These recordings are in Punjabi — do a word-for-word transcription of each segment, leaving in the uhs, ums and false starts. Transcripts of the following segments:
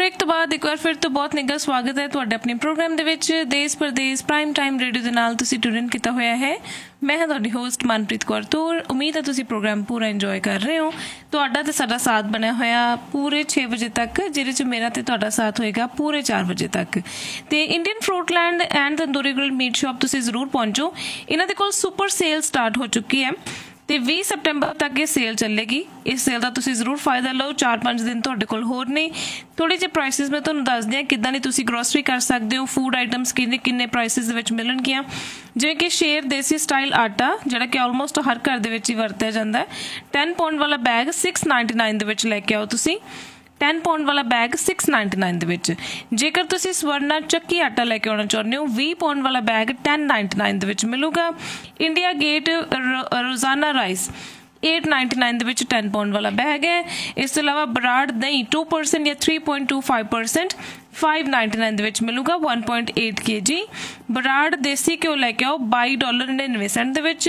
ब्रेक तो बाद एक बार फिर तो बहुत निघा स्वागत है तुहाडा अपने प्रोग्राम दे विच देश परदेश प्राइम टाइम रेडियो दे नाल तुसीं ट्यून इन कीता होया है। मैं हाँ तुहाडी होस्ट मनप्रीत कौर तोर। उम्मीद है तुसीं प्रोग्राम पूरा इंजॉय कर रहे हो। तुहाडा ते साडा साथ बनया होया पूरे छे बजे तक, जिहदे च मेरा ते तुहाडा साथ होएगा पूरे चार बजे तक। ते Indian फ्रूटलैंड and tandoori grill meat shop तुसीं जरूर पहुंचो। इन्हां दे कोल सुपर सेल स्टार्ट हो चुकी है ਤੇ ਵੀਹ ਸਤੰਬਰ तक ये सेल चलेगी। इस सेल का तुसीं जरूर फायदा लो। चार पांच दिन तुहाडे कोल होर ने। थोड़े जे प्राइसिस मैं तुहानूं दसदी हां किदां दी तुसीं ग्रोसरी कर सकदे हो। फूड आइटम्स किन्ने किन्ने प्राइसिस दे विच मिलणगीਆਂ, जिवें कि शेर देसी स्टाइल आटा जिहड़ा कि ऑलमोस्ट हर घर दे विच ही वरतिया जांदा है। दस पाउंड वाला बैग सिक्स नाइनटी नाइन दे विच लैके आओ तुसीं। दस पाउंड वाला बैग सिक्स नाइनटी नाइन दे विच। जेकर तुसीं स्वर्णा चक्की आटा लैके आउणा चाहुंदे हो बीस पाउंड वाला बैग दस नाइनटी नाइन दे विच मिलूगा। इंडिया गेट रोजाना राइस एट नाइनटी नाइन दे विच दस पाउंड वाला बैग है। इस तो अलावा बराड़ दही टू परसेंट या three point two five percent five ninety nine दे विच मिलूगा वन पॉइंट एट के जी। बराड़ देसी घ्यो लैके आओ by dollar नड़िनवे Saint they which.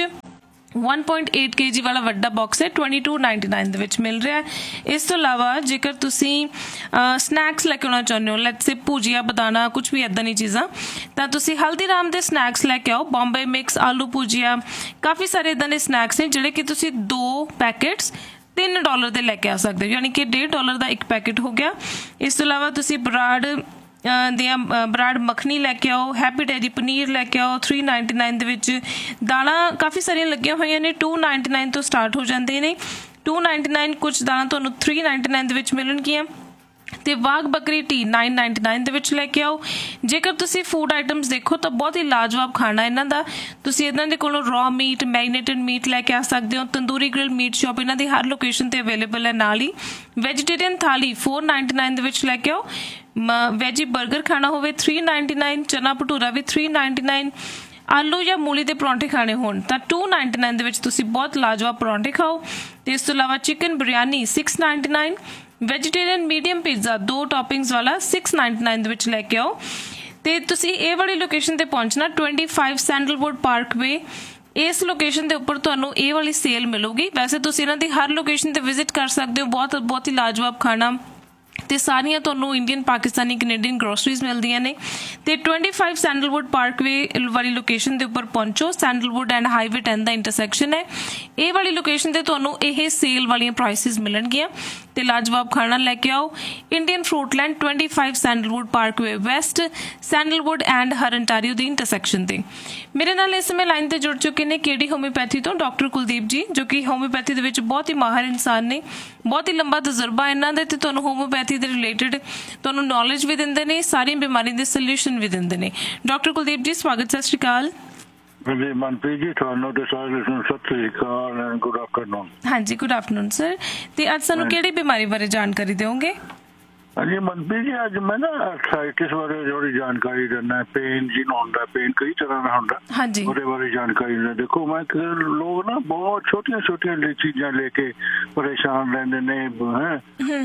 One point eight के जी वाला वड्डा बॉक्स है ट्वेंटी टू नाइनटी नाइन दे विच मिल रहा है। इस तो अलावा जेकर तुसी स्नैक्स लैके आना चाਹੁੰਦੇ हो, लेट्स से भुजिया बदाना कुछ भी इदां दी चीज़ां, तां तुसी हल्दीराम दे स्नैक्स लैके आओ। बॉम्बे मिक्स आलू भुजिया काफ़ी सारे इदां दे स्नैक्स ने जिहड़े कि तुसी दो पैकेट्स तीन डॉलर दे लैके आ सकते हो, यानी कि डेढ़ डॉलर का एक पैकेट हो गया। इस तो अलावा तुसी बराड़ दियां बराड़ मखनी लैके आओ। हैप्पी डेयरी पनीर लैके आओ थ्री नाइनटी नाइन दे विच। दालां काफ़ी सारियां लगियां होईयां ने टू नाइनटी नाइन तो स्टार्ट हो जांदे ने। टू नाइनटी नाइन कुछ दालां तुहानूं थ्री नाइनटी नाइन दे विच मिलणगीਆਂ। ਤੇ ਵਾਗ ਬੱਕਰੀ ਟੀ नाइन नाइनटी नाइन ਦੇ ਵਿੱਚ ਲੈ ਕੇ ਆਓ। ਜੇਕਰ ਤੁਸੀਂ ਫੂਡ ਆਈਟਮਸ ਦੇਖੋ ਤਾਂ ਬਹੁਤ ਹੀ ਲਾਜਵਾਬ ਖਾਣਾ ਇਹਨਾਂ ਦਾ। ਤੁਸੀਂ ਇਹਨਾਂ ਦੇ ਕੋਲੋਂ ਰॉ ਮੀਟ ਮੈਰੀਨੇਟਡ ਮੀਟ ਲੈ ਕੇ ਆ ਸਕਦੇ ਹੋ। ਤੰਦੂਰੀ ਗ੍ਰਿਲ ਮੀਟ ਸ਼ਾਪ ਇਹਨਾਂ ਦੀ ਹਰ ਲੋਕੇਸ਼ਨ ਤੇ ਅਵੇਲੇਬਲ ਹੈ। ਨਾਲ ਹੀ ਵੈਜੀਟੇਰੀਅਨ ਥਾਲੀ फोर नाइनटी नाइन ਦੇ ਵਿੱਚ ਲੈ ਕੇ ਆਓ। ਵੈਜੀ 버ਗਰ ਖਾਣਾ ਹੋਵੇ थ्री नाइनटी नाइन, ਚਨਾ ਭਟੂਰਾ ਵੀ थ्री नाइनटी नाइन, ਆਲੂ ਜਾਂ ਮੂਲੀ ਦੇ ਪਰੌਂਠੇ ਖਾਣੇ ਹੋਣ ਤਾਂ टू नाइनटी नाइन ਦੇ ਵਿੱਚ ਤੁਸੀਂ ਬਹੁਤ ਲਾਜਵਾਬ ਪਰੌਂਠੇ ਖਾਓ। ਤੇ ਇਸ ਤੋਂ ਇਲਾਵਾ chicken biryani six ninety nine, vegetarian medium pizza ਦੋ ਟੌਪਿੰਗਸ ਵਾਲਾ सिक्स नाइनटी नाइन ਦੇ ਵਿੱਚ ਲੈ ਕੇ ਆਓ। ਤੇ ਤੁਸੀਂ ਇਹ ਵਾਲੀ ਲੋਕੇਸ਼ਨ ਤੇ ਪਹੁੰਚਣਾ ट्वेंटी फाइव ਸੈਂਡਲਵੁੱਡ ਪਾਰਕਵੇ। ਇਸ ਲੋਕੇਸ਼ਨ ਦੇ ਉੱਪਰ ਤੁਹਾਨੂੰ ਇਹ ਵਾਲੀ ਸੇਲ ਮਿਲੂਗੀ। ਵੈਸੇ ਤੁਸੀਂ ਇਹਨਾਂ ਦੀ ਹਰ ਲੋਕੇਸ਼ਨ ਤੇ ਵਿਜ਼ਿਟ ਕਰ ਸਕਦੇ ਹੋ। ਬਹੁਤ ਬਹੁਤ ਹੀ ਲਾਜਵਾਬ ਖਾਣਾ ਤੇ ਸਾਰੀਆਂ ਤੁਹਾਨੂੰ ਇੰਡੀਅਨ ਪਾਕਿਸਤਾਨੀ ਕੈਨੇਡੀਅਨ ਗਰੋਸਰੀਜ਼ ਮਿਲਦੀਆਂ ਨੇ। ਤੇ ट्वेंटी फाइव ਸੈਂਡਲਵੁੱਡ ਪਾਰਕਵੇ ਵਾਲੀ ਲੋਕੇਸ਼ਨ ਦੇ ਉੱਪਰ ਪਹੁੰਚੋ। Sandalwood and highway ten the intersection ਹੈ। ਇਹ ਵਾਲੀ ਲੋਕੇਸ਼ਨ ਤੇ ਤੁਹਾਨੂੰ ਇਹ ਸੇਲ ਵਾਲੀਆਂ ਪ੍ਰਾਈਸਿਸ ਮਿਲਣਗੀਆਂ ਤੇ ਲਾਜਵਾਬ ਖਾਣਾ ਲੈ ਕੇ ਆਓ। Indian ਫਰੂਟਲੈਂਡ twenty five sandalwood Parkway West, sandalwood and ਹਰਨਟਾਰੀਓ the intersection ਤੇ। ਮੇਰੇ ਨਾਲ ਇਸ ਸਮੇਂ ਲਾਈਨ ਤੇ ਜੁੜ ਚੁੱਕੇ ਨੇ ਕੇਡੀ ਹੋਮਿਓਪੈਥੀ ਤੋਂ ਡਾਕਟਰ ਕੁਲਦੀਪ ਜੀ, ਜੋ ਕਿ ਹੋਮਿਓਪੈਥੀ ਦੇ ਵਿੱਚ ਬਹੁਤ ਹੀ ਮਾਹਰ ਇਨਸਾਨ ਨੇ। ਬਹੁਤ ਹੀ ਲੰਬਾ ਤਜਰਬਾ ਇਹਨਾਂ ਦੇ ਤੇ ਤੁਹਾਨੂੰ ਹੋਮਿਓਪੈਥੀ ਦੇ ਰਿਲੇਟਡ ਤੁਹਾਨੂੰ ਨੌਲੇਜ ਵੀ ਦਿੰਦੇ ਨੇ, ਸਾਰੀਆਂ ਬਿਮਾਰੀਆਂ ਦੇ ਸੋਲੂਸ਼ਨ ਵੀ ਦਿੰਦੇ ਨੇ। ਡਾਕਟਰ ਕੁਲਦੀਪ ਜੀ ਸਵਾਗਤ, ਸਤਿ ਸ਼੍ਰੀ ਅਕਾਲ। जी मनप्रीत जी ਤੁਹਾਨੂੰ ਤੇ ਸਾਰੇ ਨੂੰ ਸਤਿ ਸ੍ਰੀ ਅਕਾਲ ਐਂਡ ਗੁੱਡ ਆਫਟਰਨੂਨ। ਹਾਂਜੀ ਗੁੱਡ ਆਫਟਰਨੂਨ ਸਰ। ਤੇ ਅੱਜ ਸਾਨੂੰ ਕਿਹੜੀ ਬਿਮਾਰੀ ਬਾਰੇ ਜਾਣਕਾਰੀ ਦਿਓਗੇ? ਹਾਂਜੀ ਮਨਪ੍ਰੀਤ ਜੀ ਅੱਜ ਮੈਂ ਨਾ ਆਰਥਰਾਈਟਿਸ ਬਾਰੇ ਥੋੜੀ ਜਾਣਕਾਰੀ ਦਿੰਦਾ। ਪੇਨ ਜਿਹਨੂੰ ਹੁੰਦਾ, ਪੇਨ ਕਈ ਤਰ੍ਹਾਂ ਦਾ ਹੁੰਦਾ, ਉਹਦੇ ਬਾਰੇ ਜਾਣਕਾਰੀ ਦਿੰਦਾ। ਦੇਖੋ ਮੈਂ ਲੋਕ ਨਾ ਬਹੁਤ ਛੋਟੀਆਂ ਛੋਟੀਆਂ ਚੀਜ਼ਾਂ ਲੈ ਕੇ ਪਰੇਸ਼ਾਨ ਰਹਿੰਦੇ ਨੇ ਹੈ,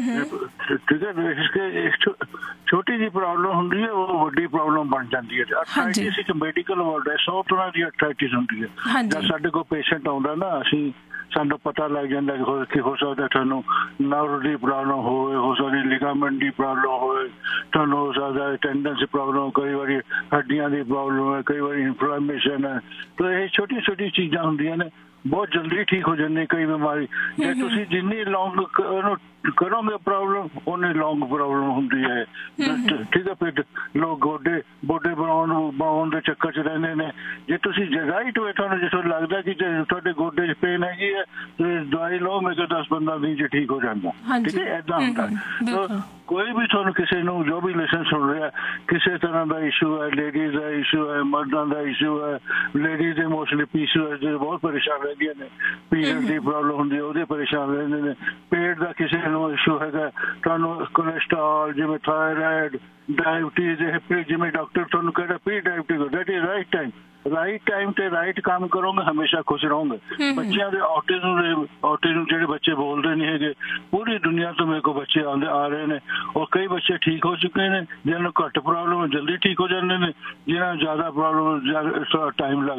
ਠੀਕ ਹੈ। ਇਸ ਕੇ ਛੋਟੀ ਜਿਹੀ ਪ੍ਰੋਬਲਮ ਹੁੰਦੀ ਹੈ ਉਹ ਵੱਡੀ ਪ੍ਰੋਬਲਮ ਬਣ ਜਾਂਦੀ ਹੈ। ਆਰਥਰਾਈਟਿਸ ਇੱਕ ਮੈਡੀਕਲ ਵਰਡ ਹੈ, ਸੌ ਤਰ੍ਹਾਂ ਦੀ ਆਰਥਰਾਈਟਿਸ ਹੁੰਦੀ ਹੈ। ਜਦ ਸਾਡੇ ਕੋਲ ਪੇਸ਼ੈਂਟ ਆਉਂਦਾ ਨਾ ਅਸੀਂ ਸਾਨੂੰ ਪਤਾ ਲੱਗ ਜਾਂਦਾ ਕਿ ਹੋ ਸਕਦਾ ਤੁਹਾਨੂੰ ਨਰਵ ਦੀ ਪ੍ਰੋਬਲਮ ਹੋਵੇ, ਹੋ ਸਕਦੀ ਲਿਗਾਮੈਂਟ ਦੀ ਪ੍ਰੋਬਲਮ ਹੋਵੇ, ਤੁਹਾਨੂੰ ਹੋ ਸਕਦਾ ਟੈਂਡਨ ਦੀ ਪ੍ਰੋਬਲਮ, ਕਈ ਵਾਰੀ ਹੱਡੀਆਂ ਦੀ ਪ੍ਰੋਬਲਮ ਹੈ, ਕਈ ਵਾਰੀ ਇਨਫਲੇਮੇਸ਼ਨ ਹੈ। ਤਾਂ ਇਹ ਛੋਟੀ ਛੋਟੀ ਚੀਜ਼ਾਂ ਹੁੰਦੀਆਂ ਨੇ, ਬਹੁਤ ਜਲਦੀ ਠੀਕ ਹੋ ਜਾਂਦੀ ਕਈ ਬਿਮਾਰੀ। ਜੇ ਤੁਸੀਂ ਜਿੰਨੀ ਲੌਂਗ ਉਹਨੂੰ ਕਰੋਗੇ ਪ੍ਰੋਬਲਮ ਉਹਨੇ ਲੌਂਗ ਪ੍ਰੋਬਲਮ ਹੁੰਦੀ ਹੈ, ਠੀਕ ਹੈ। ਫਿਰ ਲੋਕ ਗੋਡੇ ਗੋਡੇ ਬਣਾਉਣ ਬਣਾਉਣ ਦੇ ਚੱਕਰ 'ਚ ਰਹਿੰਦੇ ਨੇ। ਜੇ ਤੁਸੀਂ ਰਾਈਟ ਹੋਏ ਤੁਹਾਨੂੰ ਜਿੱਥੋਂ ਲੱਗਦਾ ਕਿ ਤੁਹਾਡੇ ਗੋਡੇ 'ਚ ਪੇਨ ਹੈਗੀ ਹੈ ਦਵਾਈ ਲਓ, ਮੇਰੇ ਕੋਲ ਦਸ ਪੰਦਰਾਂ ਦਿਨ 'ਚ ਠੀਕ ਹੋ ਜਾਂਦਾ, ਠੀਕ ਹੈ। ਏਦਾਂ ਹੁੰਦਾ। ਕੋਈ ਵੀ ਤੁਹਾਨੂੰ ਕਿਸੇ ਨੂੰ ਜੋ ਵੀ ਲੈਸਨ ਸੁਣ ਰਿਹਾ ਕਿਸੇ ਤਰ੍ਹਾਂ ਦਾ ਇਸ਼ੂ ਹੈ, ਲੇਡੀਜ਼ ਦਾ ਇਸ਼ੂ ਹੈ, ਮਰਦਾਂ ਦਾ ਇਸ਼ੂ ਹੈ। ਲੇਡੀਜ਼ ਦੇ ਮੋਸਟਲੀ ਪੀਸੀਓਐਸ ਦੇ ਬਹੁਤ ਪਰੇਸ਼ਾਨ ਰਹਿੰਦੀਆਂ ਨੇ, ਪੀਰੀਅਡ ਦੀ ਪ੍ਰੋਬਲਮ ਹੁੰਦੀ ਹੈ ਉਹਦੇ ਪਰੇਸ਼ਾਨ ਰਹਿੰਦੇ ਨੇ। ਪੇਟ ਦਾ ਕਿਸੇ ਨੂੰ ਇਸ਼ੂ ਹੈਗਾ, ਤੁਹਾਨੂੰ ਕੋਲੈਸਟਰੋਲ ਜਿਵੇਂ ਥਾਇਰਾਇਡ ਡਾਇਬਟੀਜ਼, ਜਿਵੇਂ ਡਾਕਟਰ ਤੁਹਾਨੂੰ ਕਹਿੰਦਾ pre diabetes, that is right time. Right time ਤੇ ਰਾਈਟ ਕੰਮ ਕਰੋਗੇ ਹਮੇਸ਼ਾ ਖੁਸ਼ ਰਹੋਗੇ। ਬੱਚਿਆਂ ਦੇ ਆਟਿਜ਼ਮ ਦੇ ਆਟਿਜ਼ਮ ਜਿਹੜੇ ਬੱਚੇ ਬੋਲਦੇ ਨਹੀਂ ਹੈਗੇ, ਪੂਰੀ ਦੁਨੀਆ ਤੋਂ ਮੇਰੇ ਕੋਲ ਬੱਚੇ ਆਉਂਦੇ ਆ ਰਹੇ ਨੇ ਔਰ ਕਈ ਬੱਚੇ ਠੀਕ ਹੋ ਚੁੱਕੇ ਨੇ। ਜਿਹਨਾਂ ਨੂੰ ਘੱਟ ਪ੍ਰੋਬਲਮ ਜਲਦੀ ਠੀਕ ਹੋ ਜਾਂਦੇ ਨੇ, ਜਿਹਨਾਂ ਨੂੰ ਜ਼ਿਆਦਾ ਪ੍ਰੋਬਲਮ ਟਾਈਮ ਲੱਗਦਾ।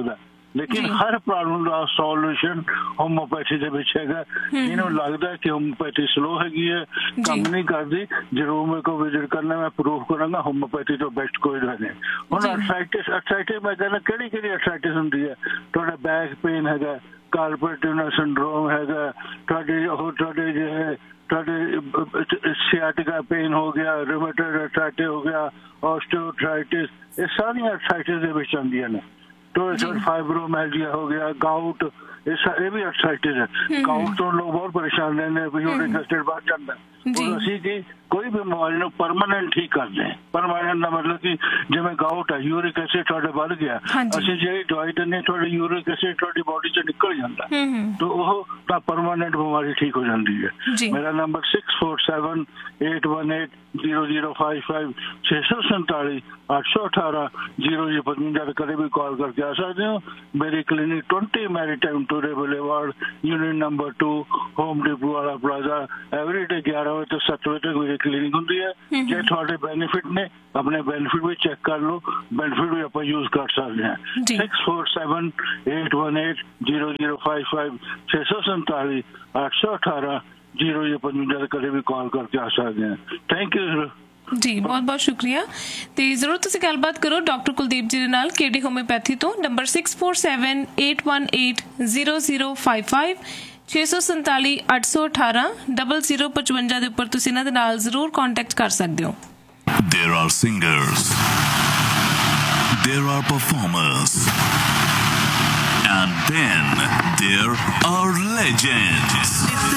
ਲੇਕਿਨ ਹਰ ਪ੍ਰੋਬਲਮ ਦਾ ਸੋਲੂਸ਼ਨ ਹੋਮੋਪੈਥੀ ਦੇ ਵਿੱਚ ਹੈਗਾ। ਇਹਨੂੰ ਲੱਗਦਾ ਕਿ ਹੋਮੋਪੈਥੀ ਸਲੋ ਹੈਗੀ ਹੈ, ਕੰਮ ਨਹੀਂ ਕਰਦੀ, ਜ਼ਰੂਰ ਮੇਰੇ ਕੋਲ ਵਿਜ਼ਿਟ ਕਰਨਾ, ਮੈਂ ਪ੍ਰੂਫ ਕਰਾਂਗਾ ਹੋਮੋਪੈਥੀ ਤੋਂ ਬੈਸਟ ਕੋਈ ਨਹੀਂ। ਹੁਣ ਅਰਥਰਾਈਟਿਸ ਅਰਥਰਾਈਟਿਸ ਮੈਂ ਕਹਿੰਦਾ ਕਿਹੜੀ ਕਿਹੜੀ ਅਰਥਰਾਈਟਿਸ ਹੁੰਦੀ ਹੈ? ਤੁਹਾਡਾ ਬੈਕ ਪੇਨ ਹੈਗਾ, ਕਾਰਪਲ ਟਨਲ ਸਿੰਡਰੋਮ ਹੈਗਾ, ਤੁਹਾਡੇ ਉਹ ਤੁਹਾਡੇ ਜਿਹੜੇ ਤੁਹਾਡੇ ਸਿਆਟਿਕਾ ਪੇਨ ਹੋ ਗਿਆ, ਰੂਮੇਟੋਇਡ ਅਰਥਰਾਈਟਿਸ ਹੋ ਗਿਆ, ਆਸਟੀਓਆਰਥਰਾਈਟਿਸ, ਇਹ ਸਾਰੀਆਂ ਅਰਥਰਾਈਟਿਸ ਦੇ ਵਿੱਚ ਆਉਂਦੀਆਂ ਨੇ। ਟੋਇਡ ਫਾਈਬਰੋਮਾਈਲਜੀਆ ਹੋ ਗਿਆ, ਗਾਊਟ, ਇਹ ਵੀ ਅਰਥਰਾਈਟਿਸ ਹੈ। ਗਾਊਟ ਤੋਂ ਲੋਕ ਬਹੁਤ ਪਰੇਸ਼ਾਨ ਰਹਿੰਦੇ, ਯੂਰਿਕ ਐਸਿਡ ਵੱਧ ਜਾਂਦਾ। ਅਸੀਂ ਕੀ ਕੋਈ ਵੀ ਬਿਮਾਰੀ ਨੂੰ ਪਰਮਾਨੈਂਟ ਠੀਕ ਕਰਦੇ ਹਾਂ। ਪਰਮਾਨੈਂਟ ਦਾ ਮਤਲਬ ਕਿ ਜਿਵੇਂ ਗਾਊਟ ਹੈ, ਯੂਰਿਕ ਐਸਿਡ ਤੁਹਾਡੇ ਵੱਧ ਗਿਆ, ਅਸੀਂ ਜਿਹੜੀ ਦਵਾਈ ਦਿੰਦੇ ਤੁਹਾਡੇ ਯੂਰਿਕ ਐਸਿਡ ਤੁਹਾਡੀ ਬੋਡੀ ਚੋਂ ਨਿਕਲ ਜਾਂਦਾ, ਤਾਂ ਉਹ ਤਾਂ ਪਰਮਾਨੈਂਟ ਬਿਮਾਰੀ ਠੀਕ ਹੋ ਜਾਂਦੀ ਹੈ। ਮੇਰਾ number six four seven eight one eight zero zero five five ਛੇ ਸੌ ਸੰਤਾਲੀ ਅੱਠ ਸੌ ਅਠਾਰਾਂ ਜ਼ੀਰੋ ਜ਼ੀਰੋ ਪਚਵੰਜਾ ਤੇ ਕਦੇ ਵੀ ਕਾਲ ਕਰਕੇ ਆ ਸਕਦੇ ਹੋ। ਮੇਰੀ clinic twenty maritime today boulevard, unit number two, home depot ਵਾਲਾ ਪਲਾਜ਼ਾ। ਐਵਰੀ ਡੇ ਗਿਆਰਾਂ ਵਜੇ ਤੋਂ ਸੱਤ ਵਜੇ ਤੱਕ ਮੇਰੀ ਕਲੀਨਿਕ ਹੁੰਦੀ ਹੈ। ਜੇ ਤੁਹਾਡੇ ਬੈਨੀਫਿਟ ਨੇ, ਆਪਣੇ ਬੈਨੀਫਿਟ ਵੀ ਚੈੱਕ ਕਰ ਲਓ, ਬੈਨੀਫਿਟ ਵੀ ਆਪਾਂ ਯੂਜ਼ ਕਰ ਸਕਦੇ ਹਾਂ। Six four seven eight one eight zero zero five five ਛੇ ਸੌ ਸੰਤਾਲੀ ਅੱਠ ਸੌ ਅਠਾਰਾਂ ਜ਼ੀਰੋ ਜ਼ੀਰੋ ਪਚਵੰਜਾ ਤੇ ਕਦੇ ਵੀ ਕਾਲ ਕਰਕੇ ਆ ਸਕਦੇ ਹਾਂ। ਥੈਂਕ ਯੂ ਸਰ ਜੀ, ਬਹੁਤ ਬਹੁਤ ਸ਼ੁਕਰੀਆ। ਤੇ ਜ਼ਰੂਰ ਤੁਸੀਂ ਗੱਲਬਾਤ ਕਰੋ ਡਾਕਟਰ ਕੁਲਦੀਪ ਜੀ ਦੇ ਨਾਲ, ਕੇਡੀ ਹੋਮਿਓਪੈਥੀ ਤੋਂ। Number six four seven eight one eight zero zero five five ਛੇ ਸੌ ਸੰਤਾਲੀ ਅੱਠ ਸੌ ਅਠਾਰਾਂ ਡਬਲ ਜ਼ੀਰੋ ਪਚਵੰਜਾ ਦੇ ਉੱਪਰ ਤੁਸੀਂ ਇਹਨਾਂ ਦੇ ਨਾਲ ਜ਼ਰੂਰ ਕੰਟੈਕਟ ਕਰ ਸਕਦੇ ਹੋ। There are singers, there are performers, and then there are legends.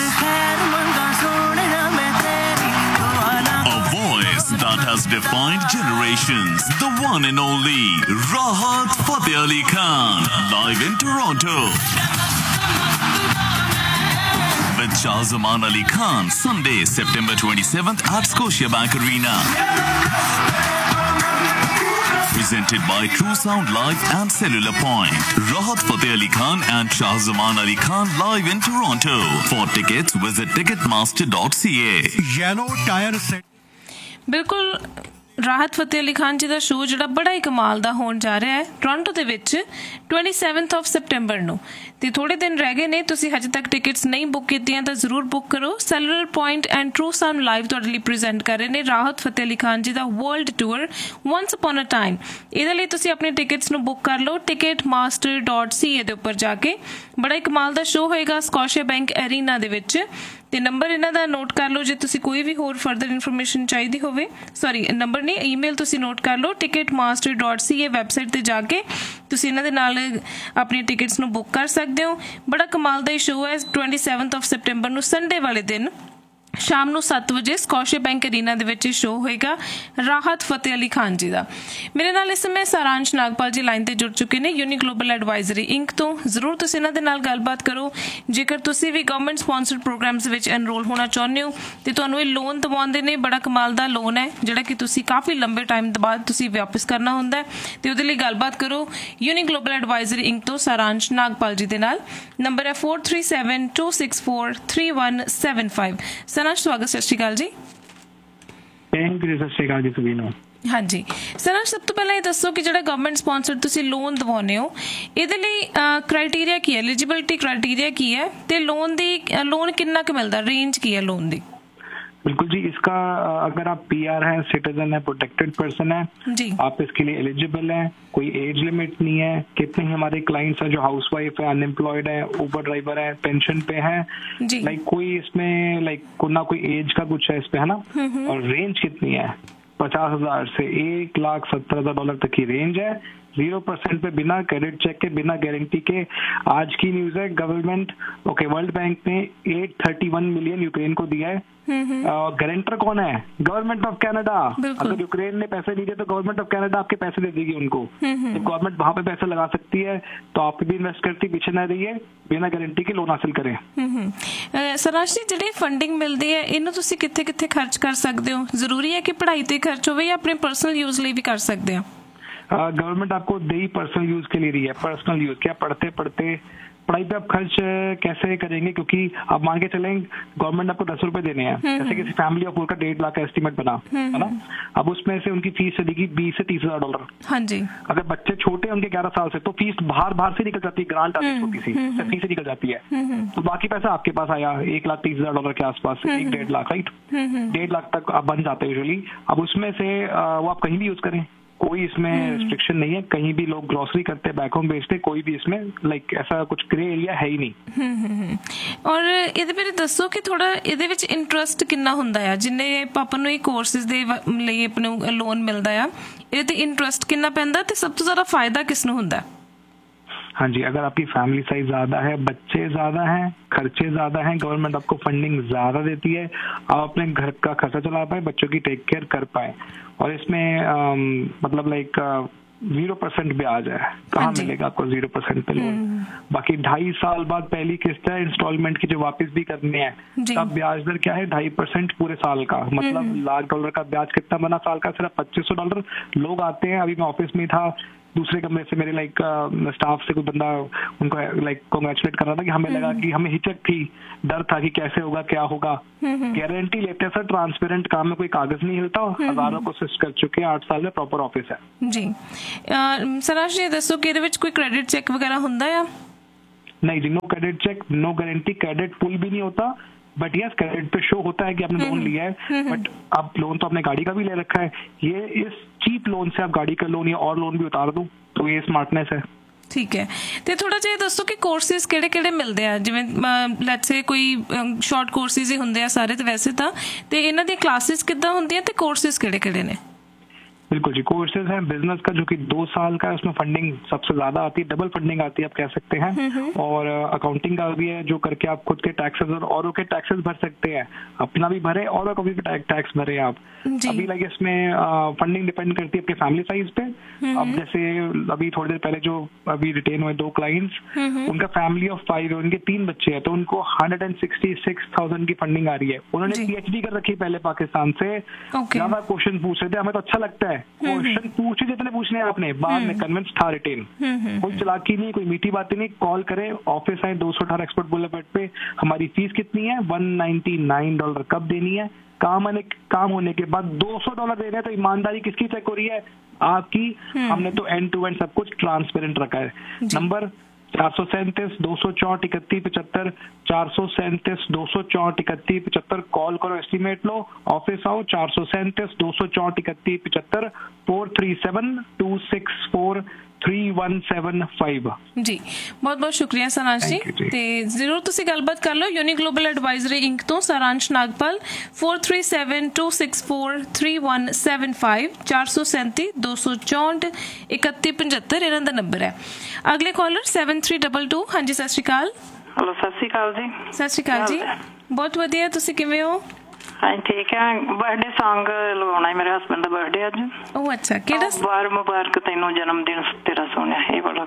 A voice that has defined generations. The one and only Rahat Fateh Ali Khan, live in Toronto. With Shahzaman Ali Khan, Sunday, September twenty-seventh at Scotiabank Arena. Presented by True Sound Live and Cellular Point. Rahat Fateh Ali Khan and Shahzaman Ali Khan live in Toronto. For tickets, visit ticketmaster dot c a. Yellow Tire Set. ਬਿਲਕੁਲ ਰਾਹਤ ਫਤਿਹ ਅਲੀ ਖਾਨ ਜੀ ਦਾ ਸ਼ੋਅ ਜਿਹੜਾ ਬੜਾ ਹੀ ਕਮਾਲ ਦਾ ਹੋਣ ਜਾ ਰਿਹਾ ਹੈ ਟੋਰਾਂਟੋ ਦੇ ਵਿੱਚ ਟਵੈਂਟੀ ਸੈਵਨਥ ਆਫ ਸੈਪਟੈਂਬਰ ਨੂੰ। ਤੇ ਥੋੜੇ ਦਿਨ ਰਹਿ ਗਏ ਨੇ, ਤੁਸੀਂ ਹਜੇ ਤੱਕ ਟਿਕਟਸ ਨਹੀਂ ਬੁੱਕ ਕੀਤੀਆਂ ਤਾਂ ਜ਼ਰੂਰ ਬੁੱਕ ਕਰੋ। Cellular point and true sound live ਤੁਹਾਡੇ ਲਈ ਪ੍ਰੈਜ਼ੈਂਟ ਕਰ ਰਹੇ ਨੇ ਰਾਹਤ ਫਤਿਹ ਅਲੀ ਖਾਨ ਜੀ ਦਾ world tour ones upon a time. ਇਹਦੇ ਲਈ ਤੁਸੀਂ ਆਪਣੇ ਟਿਕਟਸ ਨੂੰ ਬੁੱਕ ਕਰ ਲਓ ਟਿਕਟ ਮਾਸਟਰ ਡਾਟ ਸੀ ਏ ਦੇ ਉੱਪਰ ਜਾ ਕੇ। ਬੜਾ ਹੀ ਕਮਾਲ ਦਾ ਸ਼ੋਅ ਹੋਏਗਾ ਸਕੋਸ਼ੀਆ ਬੈਂਕ ਐਰੀਨਾ ਦੇ ਵਿੱਚ। ਤੇ ਨੰਬਰ ਇਹਨਾਂ ਦਾ ਨੋਟ ਕਰ ਲਓ ਜੇ ਤੁਸੀਂ ਕੋਈ ਵੀ ਹੋਰ ਫਰਦਰ ਇਨਫੋਰਮੇਸ਼ਨ ਚਾਹੀਦੀ ਹੋਵੇ। ਸੌਰੀ, ਨੰਬਰ ਨਹੀਂ, ਈਮੇਲ ਤੁਸੀਂ ਨੋਟ ਕਰ ਲਓ ਟਿਕਟ ਮਾਸਟਰ ਡਾਟ ਸੀ ਏ ਵੈਬਸਾਈਟ ਤੇ ਜਾ ਕੇ ਤੁਸੀਂ ਇਹਨਾਂ ਦੇ ਨਾਲ ਆਪਣੀਆਂ ਟਿਕਟਸ ਨੂੰ ਬੁੱਕ ਕਰ ਸਕਦੇ ਹੋ। ਬੜਾ ਕਮਾਲ ਦਾ ਸ਼ੋਅ ਹੈ ਟਵੈਂਟੀ ਸੈਵਨਥ ਆਫ ਸੈਪਟੈਂਬਰ ਨੂੰ ਸੰਡੇ ਵਾਲੇ ਦਿਨ ਸ਼ਾਮ ਨੂੰ ਸੱਤ ਵਜੇ ਸਕੋਸ਼ੀਆ ਬੈਂਕ ਅਰੀਨਾ ਦੇ ਵਿੱਚ ਸ਼ੋਅ ਹੋਏਗਾ ਰਾਹਤ ਫਤਿਹ ਅਲੀ ਖਾਨ ਜੀ ਦਾ। ਮੇਰੇ ਨਾਲ ਇਸ ਸਮੇਂ ਸਾਰਾਂਸ਼ ਨਾਗਪਾਲ ਜੀ ਲਾਈਨ ਤੇ ਜੁੜ ਚੁੱਕੇ ਨੇ ਯੂਨੀ ਗਲੋਬਲ ਐਡਵਾਈਜ਼ਰੀ ਇੰਕ ਤੋਂ। ਜ਼ਰੂਰ ਤੁਸੀਂ ਇਹਨਾਂ ਦੇ ਨਾਲ ਗੱਲਬਾਤ ਕਰੋ। ਜੇਕਰ ਤੁਸੀਂ ਵੀ ਗਵਰਨਮੈਂਟ ਸਪਾਂਸਰਡ ਪ੍ਰੋਗਰਾਮਸ ਵਿੱਚ ਐਨਰੋਲ ਹੋਣਾ ਚਾਹੁੰਦੇ ਹੋ ਤੇ ਤੁਹਾਨੂੰ ਇਹ ਲੋਨ ਦਿਵਾਉਂਦੇ ਨੇ। ਬੜਾ ਕਮਾਲ ਦਾ ਲੋਨ ਹੈ ਜਿਹੜਾ ਕਿ ਤੁਸੀਂ ਕਾਫੀ ਲੰਬੇ ਟਾਈਮ ਤੋਂ ਬਾਅਦ ਤੁਸੀਂ ਵਾਪਸ ਕਰਨਾ ਹੁੰਦਾ ਹੈ ਤੇ ਉਹਦੇ ਲਈ ਗੱਲਬਾਤ ਕਰੋ ਯੂਨੀ ਗਲੋਬਲ ਐਡਵਾਈਜ਼ਰੀ ਇੰਕ ਤੋਂ ਸਾਰਾਂਸ਼ ਨਾਗਪਾਲ ਜੀ ਦੇ ਨਾਲ। ਨੰਬਰ ਹੈ four three seven two six four three one seven five. ਸਨਾਸ਼, ਸਵਾਗਤ, ਸਤਿ ਸ਼੍ਰੀ ਅਕਾਲ ਜੀ। ਥੈਂਕ ਯੂ, ਸਤਿ ਸ਼੍ਰੀ ਅਕਾਲ ਜੀ ਸੁਬੀਨੋ। ਹਾਂਜੀ ਸਨਾਸ਼, ਸਭ ਤੋਂ ਪਹਿਲਾਂ ਇਹ ਦੱਸੋ ਕਿ ਜਿਹੜਾ ਗਵਰਨਮੈਂਟ ਸਪਾਂਸਰਡ ਤੁਸੀਂ ਲੋਨ ਦਿਵਾਉਂਦੇ ਹੋ ਇਹਦੇ ਲਈ ਕ੍ਰਾਈਟੇਰੀਆ ਕੀ ਹੈ, ਐਲੀਜੀਬਿਲਿਟੀ ਕ੍ਰਾਈਟੇਰੀਆ ਕੀ ਹੈ ਤੇ ਲੋਨ ਦੀ ਲੋਨ ਕਿੰਨਾ ਕੁ ਮਿਲਦਾ, ਰੇਂਜ ਕੀ ਹੈ लोन ਦੀ? बिल्कुल जी, इसका अगर आप पीआर हैं, सिटीजन है, प्रोटेक्टेड पर्सन है जी, आप इसके लिए एलिजिबल हैं। कोई एज लिमिट नहीं है। कितने ही हमारे क्लाइंट्स हैं जो हाउसवाइफ है, अनएम्प्लॉयड है, ऊबर ड्राइवर है, पेंशन पे है, लाइक कोई इसमें लाइक ना कोई एज का कुछ है इस पे, है ना। और रेंज कितनी है? पचास हजार से एक लाख सत्तर हजार डॉलर तक की रेंज है। जीरो परसेंट पे बिना क्रेडिट चेक के, बिना गारंटी के। आज की न्यूज है, गवर्नमेंट ओके वर्ल्ड बैंक ने eight thirty one million Ukraine को दिया है। गारंटर कौन है? Government of Canada. अगर यूक्रेन ने पैसे नहीं दिए तो गवर्नमेंट ऑफ कनाडा आपके पैसे दे देगी उनको। तो गवर्नमेंट वहां पे पैसे लगा सकती है, तो आप भी इन्वेस्ट करती, पीछे न रहिए, बिना गारंटी के लोन हासिल करें। ਸਰਾਸ਼ ਜੀ, ਜਿਹੜੀ ਫੰਡਿੰਗ ਮਿਲਦੀ ਹੈ ਇਹਨੂੰ ਤੁਸੀਂ ਕਿੱਥੇ ਕਿੱਥੇ ਖਰਚ ਕਰ ਸਕਦੇ ਹੋ? ਜ਼ਰੂਰੀ ਹੈ ਕਿ ਪੜ੍ਹਾਈ ਤੇ ਖਰਚ ਹੋਵੇ ਜਾਂ ਆਪਣੇ ਪਰਸਨਲ ਯੂਜ਼ ਲਈ ਵੀ ਕਰ ਸਕਦੇ ਹੋ? गवर्नमेंट uh, आपको दे ही पर्सनल यूज के लिए रही है। पर्सनल यूज क्या, पढ़ते पढ़ते पढ़ाई पे आप खर्च कैसे करेंगे, क्योंकि आप मान के चलें गवर्नमेंट आपको दस रुपए देने हैं, जैसे किसी फैमिली ऑफ का डेढ़ लाख का एस्टीमेट बना है ना, अब उसमें से उनकी फीस चलेगी बीस से तीस हजार डॉलर। हाँ जी। अगर बच्चे छोटे हैं उनके ग्यारह साल से, तो फीस बाहर बाहर से निकल जाती है, ग्रांट आती है छोटी सी, फीस से निकल जाती है, तो बाकी पैसा आपके पास आया एक लाख तीस हजार डॉलर के आसपास, एक डेढ़ लाख, राइट, डेढ़ लाख तक आप बन जाते हैं यूजुअली। अब उसमें से वो आप कहीं भी यूज करें, कोई इसमें रिस्ट्रिक्शन नहीं है, कहीं भी लोग ग्रोसरी करते हैं, बैक होम बेचते, कोई भी इसमें लाइक ऐसा कुछ ग्रे एरिया है ही नहीं। और ਇਹਦੇ ਬਾਰੇ ਦੱਸੋ ਕਿ ਥੋੜਾ ਇਹਦੇ ਵਿੱਚ ਇੰਟਰਸਟ ਕਿੰਨਾ ਹੁੰਦਾ ਆ, ਜਿੰਨੇ ਆਪਾਂ ਨੂੰ ਇਹ ਕੋਰਸਿਸ ਦੇ ਲਈ ਆਪਣੇ ਲੋਨ ਮਿਲਦਾ ਆ, ਇਹਦੇ ਤੇ ਇੰਟਰਸਟ ਕਿੰਨਾ ਪੈਂਦਾ ਤੇ ਸਭ ਤੋਂ ਜ਼ਿਆਦਾ ਫਾਇਦਾ ਕਿਸ ਨੂੰ ਹੁੰਦਾ? हाँ जी, अगर आपकी फैमिली साइज ज्यादा है, बच्चे ज्यादा हैं, खर्चे ज्यादा हैं, गवर्नमेंट आपको फंडिंग ज्यादा देती है, आप अपने घर का खर्चा चला पाए, बच्चों की टेक केयर कर पाए, और इसमें आ, मतलब लाइक जीरो परसेंट ब्याज है, कहाँ मिलेगा आपको जीरो परसेंट पे लोन? बाकी ढाई साल बाद पहली किस्त है इंस्टॉलमेंट की जो वापस भी करनी है, तब ब्याज दर क्या है? ढाई परसेंट पूरे साल का, मतलब लाख डॉलर का ब्याज कितना बना साल का? सिर्फ पच्चीस सौ डॉलर। लोग आते हैं, अभी मैं ऑफिस में था, दूसरे कमरे से मेरे लाइक स्टाफ से कोई बंदा उनको लाइक कांग्रेचुलेट कर रहा था कि हमें लगा कि हमें हिचक थी, डर था कि कैसे होगा क्या होगा। गारंटी लेते हैं सर, ट्रांसपेरेंट काम में कोई कागज नहीं हिलता, हजारों कोशिश कर चुके हैं, आठ साल में प्रॉपर ऑफिस है जी। सराश जी दसो कि ਇਹਦੇ ਵਿੱਚ ਕੋਈ क्रेडिट चेक वगैरह ਹੁੰਦਾ ਆ? नहीं जी, no credit check, no guarantee, credit पुल भी नहीं होता, बट यस क्रेडिट पे शो होता है कि आपने लोन लिया है, बट आप लोन तो अपने गाड़ी का भी ले रखा है, ये इस चीप लोन से आप गाड़ी का लोन या और लोन भी उतार दो, तो ये स्मार्टनेस है। ਠੀਕ ਹੈ, ਤੇ ਥੋੜਾ ਜਿਹਾ ਦੱਸੋ ਕਿ ਕੋਰਸਿਸ ਕਿਹੜੇ ਕਿਹੜੇ ਮਿਲਦੇ ਆ, ਜਿਵੇਂ ਲੈਟਸ ਸੇ ਕੋਈ ਸ਼ਾਰਟ ਕੋਰਸਿਸ ਹੀ ਹੁੰਦੇ ਆ ਸਾਰੇ ਤੇ ਵੈਸੇ ਤਾਂ, ਤੇ ਇਹਨਾਂ ਦੀਆਂ ਕਲਾਸਿਸ ਕਿੱਦਾਂ ਹੁੰਦੀਆਂ ਤੇ ਕੋਰਸਿਸ ਕਿਹੜੇ ਕਿਹੜੇ ਨੇ? बिल्कुल जी, कोर्सेज हैं बिजनेस का जो कि दो साल का है, उसमें फंडिंग सबसे ज्यादा आती है, डबल फंडिंग आती है आप कह सकते हैं, और अकाउंटिंग का भी है जो करके आप खुद के टैक्सेस और औरों के टैक्सेस भर सकते हैं, अपना भी भरे और का भी टैक्स भरे आप। अभी लगे इसमें फंडिंग डिपेंड करती है आपके फैमिली साइज पे। अब जैसे अभी थोड़ी देर पहले जो अभी रिटेन हुए दो क्लाइंट्स, उनका फैमिली ऑफ फाइव, उनके तीन बच्चे हैं, तो उनको hundred and sixty six thousand की फंडिंग आ रही है। उन्होंने पीएचडी कर रखी पहले पाकिस्तान से, ज्यादा क्वेश्चन पूछ रहे थे, हमें तो अच्छा लगता है, क्वेश्चन पूछे जितने पूछने हैं आपने, बाद में कन्विंस था रिटेन, कोई चालाकी नहीं, कोई मीठी बातें नहीं, कॉल करें, ऑफिस आए, दो सौ अठारह एक्सपर्ट बुलेट पे, हमारी फीस कितनी है, वन नाइनटी नाइन डॉलर कब देनी है, काम आने काम होने के बाद दो सौ डॉलर देने हैं, तो ईमानदारी किसकी चेक हो रही है? आपकी। हमने तो एंड टू एंड सब कुछ ट्रांसपेरेंट रखा है। नंबर चार सौ सैंतीस दो सौ चौंठ इकतीस पचहत्तर, चार सौ सैंतीस दो सौ चौंठ इकतीस पचहत्तर, कॉल करो, एस्टिमेट लो, ऑफिस आओ, चार सौ सैंतीस दो सौ चौंठ इकतीस पचहत्तर, four three seven to six four three one seven five. जी बहुत बहुत शुक्रिया सारांश जी, ਤੇ ਜ਼ਰੂਰ ਤੁਸੀਂ ਗੱਲਬਾਤ ਕਰ ਲਓ ਯੂਨੀ ਗਲੋਬਲ ਐਡਵਾਈਜ਼ਰੀ ਇੰਕ ਤੋਂ ਸਾਰਾਂਸ਼ Nagpal, four three seven to six four three one seven five, चार सौ सैंती दो सौ चौंठ इकतीस पचहत्तर ਇਹਨਾਂ ਦਾ ਨੰਬਰ ਹੈ। ਅਗਲੇ collar seven three to to. ਹਾਂਜੀ ਸਤਿ ਸ਼੍ਰੀ ਅਕਾਲ। ਹੈਲੋ ਸਤਿ ਸ਼੍ਰੀ ਅਕਾਲ ਜੀ। ਸਤਿ ਸ਼੍ਰੀ ਅਕਾਲ ਜੀ, ਬਹੁਤ ਵਧੀਆ, ਤੁਸੀਂ ਕਿਵੇਂ ਹੋ? ਹਾਂ ਠੀਕ ਹੈ, ਬਰਥਡੇ ਸੌਂਗ ਲਗਾਉਣਾ ਹੈ, ਮੇਰੇ ਹਸਬੈਂਡ ਦਾ ਬਰਥਡੇ ਅੱਜ। ਉਹ ਅੱਛਾ, ਕਿਹੜਾ? ਬਾਰ ਮੁਬਾਰਕ ਤੈਨੂੰ ਜਨਮ ਦਿਨ ਤੇਰਾ ਸੋਹਣਿਆ, ਇਹ ਵਾਲਾ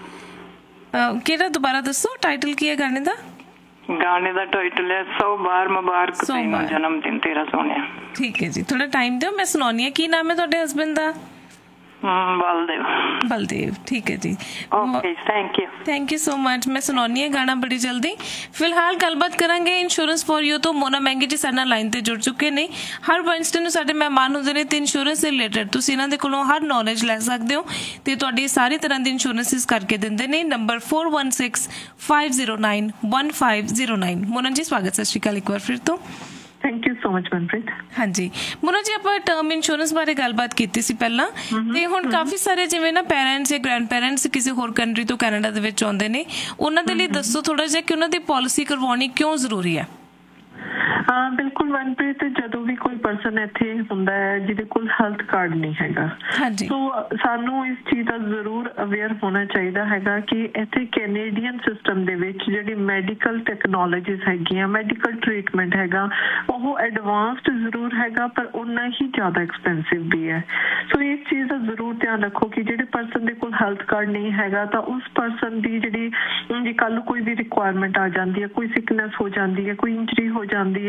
ਕਿਹੜਾ? ਦੁਬਾਰਾ ਦੱਸੋ, ਟਾਈਟਲ ਕੀ ਹੈ ਗਾਣੇ ਦਾ? ਗਾਣੇ ਦਾ ਟਾਈਟਲ ਹੈ ਸੌ ਬਾਰ ਮੁਬਾਰਕ ਤੈਨੂੰ ਜਨਮ ਦਿਨ ਤੇਰਾ ਸੋਹਣਿਆ। ਠੀਕ ਹੈ ਜੀ, ਥੋੜਾ ਟਾਈਮ ਦਿਓ, ਮੈਂ ਸੁਣਾਉਣੀ ਹੈ। ਕੀ ਨਾਮ ਹੈ ਤੁਹਾਡੇ ਹਸਬੈਂਡ ਦਾ? ਬਲਦੇਵ। ਬਲਦੇਵ, ਠੀਕ ਹੈ ਜੀ, okay thank you thank you so much. ਮੈਂ ਸੁਣਾਉਣੀ ਹੈ ਗਾਣਾ ਬੜੀ ਜਲਦੀ। ਫਿਲਹਾਲ ਗੱਲਬਾਤ ਕਰਾਂਗੇ ਇੰਸ਼ੋਰੈਂਸ ਫॉर ਯੂ ਤੋਂ। ਮੋਨਾ ਮਹਿੰਗੀ ਜੀ ਸਾਡੇ ਨਾਲ ਲਾਈਨ ਤੇ ਜੁੜ ਚੁੱਕੇ ਨੇ। ਹਰ ਵੈਂਸਡੇ ਨੂੰ ਸਾਡੇ ਮਹਿਮਾਨ ਹੁੰਦੇ ਨੇ ਤੇ ਇੰਸ਼ੋਰੈਂਸ ਦੇ ਰਿਲੇਟਡ ਤੁਸੀਂ ਇਹਨਾਂ ਦੇ ਕੋਲੋਂ ਹਰ ਨੌਲੇਜ ਲੈ ਸਕਦੇ ਹੋ ਤੇ ਤੁਹਾਡੀ ਸਾਰੀ ਤਰ੍ਹਾਂ ਦੀ ਇੰਸ਼ੋਰੈਂਸਿਸ ਕਰਕੇ ਦਿੰਦੇ ਨੇ। Number four one six five zero nine one five zero nine. ਮੋਨਾ ਜੀ ਸਵਾਗਤ, ਸਤਿ ਸ਼੍ਰੀ ਅਕਾਲ ਇੱਕ ਵਾਰ ਫਿਰ ਤੋਂ। Thank you so much Manpreet. ਹਾਂਜੀ ਮੋਨਾ ਜੀ, ਆਪਾਂ ਟਰਮ ਇੰਸ਼ੋਰੈਂਸ ਬਾਰੇ ਗੱਲਬਾਤ ਕੀਤੀ ਸੀ ਪਹਿਲਾਂ, ਤੇ ਹੁਣ ਕਾਫੀ ਸਾਰੇ ਜਿਵੇਂ ਨਾ ਪੈਰੈਂਟਸ ਜਾਂ ਗ੍ਰੈਂਡ ਪੈਰੈਂਟਸ ਕਿਸੇ ਹੋਰ ਕੰਟਰੀ ਤੋਂ ਕੈਨੇਡਾ ਦੇ ਵਿੱਚ ਆਉਂਦੇ ਨੇ, ਉਹਨਾਂ ਦੇ ਲਈ ਦੱਸੋ ਥੋੜਾ ਜਿਹਾ ਕਿ ਉਹਨਾਂ ਦੀ ਪਾਲਿਸੀ ਕਰਵਾਉਣੀ ਕਿਉਂ ਜ਼ਰੂਰੀ ਹੈ? ਹਾਂ ਬਿਲਕੁਲ ਮਨਪ੍ਰੀਤ, ਜਦੋਂ ਵੀ ਕੋਈ ਪਰਸਨ ਇੱਥੇ ਹੁੰਦਾ ਹੈ ਜਿਹਦੇ ਕੋਲ ਹੈਲਥ ਕਾਰਡ ਨਹੀਂ ਹੈਗਾ, ਸੋ ਸਾਨੂੰ ਇਸ ਚੀਜ਼ ਦਾ ਜ਼ਰੂਰ ਅਵੇਅਰ ਹੋਣਾ ਚਾਹੀਦਾ ਹੈਗਾ ਕਿ ਇੱਥੇ ਕੈਨੇਡੀਅਨ ਸਿਸਟਮ ਦੇ ਵਿੱਚ ਜਿਹੜੀ ਮੈਡੀਕਲ ਟੈਕਨੋਲੋਜੀਜ਼ ਹੈਗੀਆਂ, ਮੈਡੀਕਲ ਟ੍ਰੀਟਮੈਂਟ ਹੈਗਾ, ਉਹ ਐਡਵਾਂਸਡ ਜ਼ਰੂਰ ਹੈਗਾ ਪਰ ਉਨਾ ਹੀ ਜ਼ਿਆਦਾ ਐਕਸਪੈਂਸਿਵ ਵੀ ਹੈ। ਸੋ ਇਸ ਚੀਜ਼ ਦਾ ਜ਼ਰੂਰ ਧਿਆਨ ਰੱਖੋ ਕਿ ਜਿਹੜੇ ਪਰਸਨ ਦੇ ਕੋਲ ਹੈਲਥ ਕਾਰਡ ਨਹੀਂ ਹੈਗਾ ਤਾਂ ਉਸ ਪਰਸਨ ਦੀ ਜਿਹੜੀ ਜੇ ਕੱਲ੍ਹ ਕੋਈ ਵੀ ਰਿਕੁਆਇਰਮੈਂਟ ਆ ਜਾਂਦੀ ਹੈ, ਕੋਈ ਸਿਕਨੈਸ ਹੋ ਜਾਂਦੀ ਹੈ, ਕੋਈ ਇੰਜਰੀ ਹੋ ਜਾਂਦੀ ਹੈ,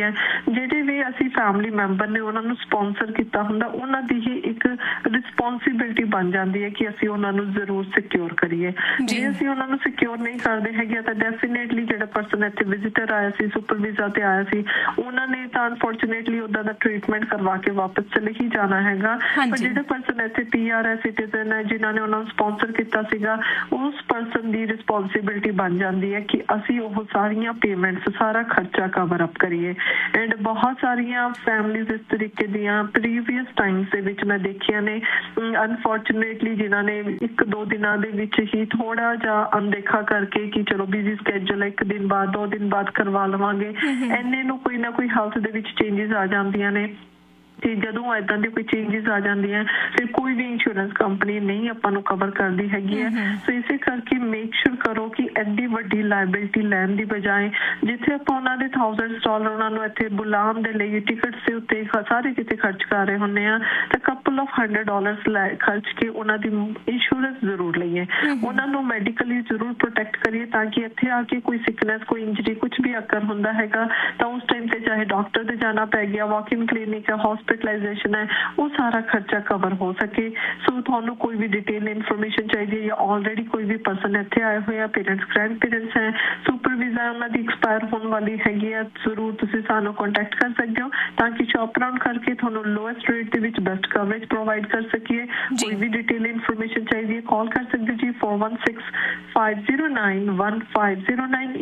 ਹੈ। ਜਿਹੜੇ ਵੀ ਅਸੀਂ ਫੈਮਿਲੀ ਮੈਂਬਰ ਨੇ ਉਹਨਾਂ ਨੂੰ ਸਪਾਂਸਰ ਕੀਤਾ ਹੁੰਦਾ, ਉਹਨਾਂ ਦੀ ਹੀ ਇੱਕ ਰਿਸਪੌਂਸਿਬਿਲਿਟੀ ਬਣ ਜਾਂਦੀ ਹੈ ਕਿ ਅਸੀਂ ਉਹਨਾਂ ਨੂੰ ਜ਼ਰੂਰ ਸਿਕਿਉਰ ਕਰੀਏ। ਜੇ ਅਸੀਂ ਉਹਨਾਂ ਨੂੰ ਸਿਕਿਉਰ ਨਹੀਂ ਕਰਦੇ ਹੈਗੇ ਤਾਂ ਡੈਫੀਨੇਟਲੀ ਜਿਹੜਾ ਪਰਸਨ ਇੱਥੇ ਵਿਜ਼ਿਟਰ ਆਇਆ ਸੀ, ਸੁਪਰ ਵੀਜ਼ਾ ਤੇ ਆਇਆ ਸੀ, ਉਹਨਾਂ ਨੇ ਤਾਂ ਅਨਫੋਰਚੂਨੇਟਲੀ ਉਹਦਾ ਦਾ ਟ੍ਰੀਟਮੈਂਟ ਕਰਵਾ ਕੇ ਵਾਪਸ ਚਲੇ ਹੀ ਜਾਣਾ ਹੈਗਾ। ਪਰ ਜਿਹੜਾ ਪਰਸਨ ਇੱਥੇ ਪੀ ਆਰ ਹੈ, ਸਿਟੀਜ਼ਨ ਹੈ, ਜਿਨ੍ਹਾਂ ਨੇ ਉਹਨਾਂ ਨੂੰ ਸਪਾਂਸਰ ਕੀਤਾ ਸੀਗਾ, ਉਸ ਪਰਸਨ ਦੀ ਰਿਸਪੌਂਸਿਬਿਲਿਟੀ ਬਣ ਜਾਂਦੀ ਹੈ ਕਿ ਅਸੀਂ ਉਹ ਸਾਰੀਆਂ ਪੇਮੈਂਟਸ, ਸਾਰਾ ਖਰਚਾ ਕਵਰ ਅਪ ਕਰੀਏ। ਐਂਡ ਬਹੁਤ ਸਾਰੀਆਂ ਫੈਮਲੀਜ਼ ਇਸ ਤਰੀਕੇ ਦੀਆਂ ਪ੍ਰੀਵੀਅਸ ਟਾਈਮਸ ਦੇ ਵਿੱਚ ਮੈਂ ਦੇਖੀਆਂ ਨੇ, ਅਨਫੋਰਚੂਨੇਟਲੀ ਜਿਨ੍ਹਾਂ ਨੇ ਇੱਕ ਦੋ ਦਿਨਾਂ ਦੇ ਵਿੱਚ ਹੀ ਥੋੜਾ ਜਿਹਾ ਅਣਦੇਖਾ ਕਰਕੇ ਕਿ ਚਲੋ ਬਿਜ਼ੀ ਸਕੇਜੂਲ ਹੈ, ਇੱਕ ਦਿਨ ਬਾਅਦ ਦੋ ਦਿਨ ਬਾਅਦ ਕਰਵਾ ਲਵਾਂਗੇ, ਇੰਨੇ ਨੂੰ ਕੋਈ ਨਾ ਕੋਈ ਹੈਲਥ ਦੇ ਵਿੱਚ ਚੇਂਜਸ ਆ ਜਾਂਦੀਆਂ ਨੇ। ਤੇ ਜਦੋਂ ਏਦਾਂ ਦੀ ਕੋਈ ਚੇਂਜਸ ਆ ਜਾਂਦੀਆਂ ਫਿਰ ਕੋਈ ਵੀ ਇੰਸ਼ੋਰੈਂਸ ਕੰਪਨੀ ਨਹੀਂ ਆਪਾਂ ਨੂੰ ਕਵਰ ਕਰਦੀ ਹੈਗੀ ਹੈ। ਸੋ ਇਸੇ ਕਰਕੇ ਮੇਕ ਸ਼ੋਰ ਕਰੋ ਕਿ ਐਡੀ ਵੱਡੀ ਲਾਇਬਿਲਿਟੀ ਲੈਣ ਦੀ ਬਜਾਏ ਜਿੱਥੇ ਆਪਾਂ ਉਹਨਾਂ ਦੇ ਥਾਊਜ਼ੈਂਡਸ ਡਾਲਰ ਉਹਨਾਂ ਨੂੰ ਇੱਥੇ ਬੁਲਾਉਣ ਦੇ ਲਈ ਟਿਕਟਸ ਦੇ ਉੱਤੇ ਸਾਰੇ ਕਿਤੇ ਖਰਚ ਕਰ ਰਹੇ ਹੁੰਦੇ ਆ, ਤਾਂ ਕਪਲ ਆਫ ਹੰਡਰਡ ਡਾਲਰਸ ਲੈ ਖਰਚ ਕੇ ਉਹਨਾਂ ਦੀ ਇੰਸ਼ੋਰੈਂਸ ਜ਼ਰੂਰ ਲਈਏ, ਉਹਨਾਂ ਨੂੰ ਮੈਡੀਕਲੀ ਜ਼ਰੂਰ ਪ੍ਰੋਟੈਕਟ ਕਰੀਏ ਤਾਂ ਕਿ ਇੱਥੇ ਆ ਕੇ ਕੋਈ ਸਿਕਨੈਸ, ਕੋਈ ਇੰਜਰੀ, ਕੁਛ ਵੀ ਅਕਰ ਹੁੰਦਾ ਹੈਗਾ ਤਾਂ ਉਸ ਟਾਈਮ ਤੇ ਚਾਹੇ ਡਾਕਟਰ ਦੇ ਜਾਣਾ ਪੈ ਗਿਆ, ਵਾਕ ਇਨ ਕਲੀਨਿਕ ਹੈ, ਹਸਪਿਟਲਾਈਜੇਸ਼ਨ ਹੈ, ਉਹ ਸਾਰਾ ਖਰਚਾ ਕਵਰ ਹੋ ਸਕੇ। ਸੋ ਤੁਹਾਨੂੰ ਕੋਈ ਵੀ ਡਿਟੇਲ ਇਨਫੋਰਮੇਸ਼ਨ ਚਾਹੀਦੀ ਹੈ ਜਾਂ ਆਲਰੇਡੀ ਕੋਈ ਵੀ ਪਰਸਨ ਇੱਥੇ ਆਏ ਹੋਏ ਆ, ਪੇਰੈਂਟਸ, ਗ੍ਰੈਂਡ ਪੇਰੈਂਟਸ ਹੈ, ਸੁਪਰ ਵੀਜ਼ਾ ਉਹਨਾਂ ਦੀ ਐਕਸਪਾਇਰ ਹੋਣ ਵਾਲੀ ਹੈਗੀ ਆ, ਜ਼ਰੂਰ ਤੁਸੀਂ ਸਾਨੂੰ ਕੰਟੈਕਟ ਕਰ ਸਕਦੇ ਹੋ ਤਾਂ ਕਿ ਸ਼ੌਪ ਰਾਊਂਡ ਕਰਕੇ ਤੁਹਾਨੂੰ ਲੋਐਸਟ ਰੇਟ ਦੇ ਵਿੱਚ ਬੈਸਟ ਕਵਰੇਜ ਪ੍ਰੋਵਾਈਡ ਕਰ ਸਕੀਏ। ਕੋਈ ਵੀ ਡਿਟੇਲ ਇਨਫੋਰਮੇਸ਼ਨ ਚਾਹੀਦੀ ਹੈ, ਕਾਲ ਕਰ ਸਕਦੇ ਜੀ four one six five zero nine one five zero nine.